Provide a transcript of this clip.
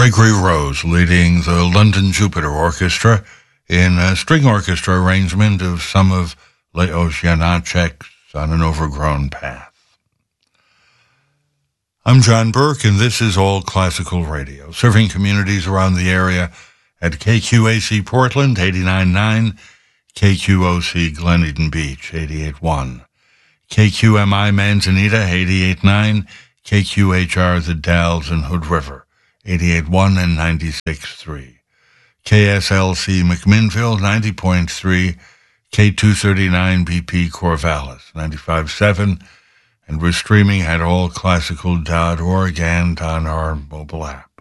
Gregory Rose leading the London Jupiter Orchestra in a string orchestra arrangement of some of Leos Janáček's On an Overgrown Path. I'm John Burke, and this is All Classical Radio, serving communities around the area at KQAC Portland, 89.9, KQOC Glen Eden Beach, 88.1, KQMI Manzanita, 88.9, KQHR The Dalles and Hood River, 88.1 and 96.3, KSLC McMinnville, 90.3, K239 BP Corvallis, 95.7, and we're streaming at allclassical.org and on our mobile app.